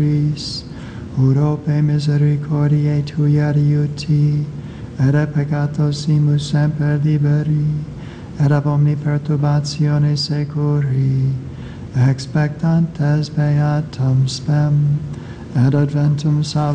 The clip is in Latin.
urope misericordiae tui adiuti, et a peccatos simus semper liberi, et ab omni perturbatione securi, expectantes beatum spem, et adventum salus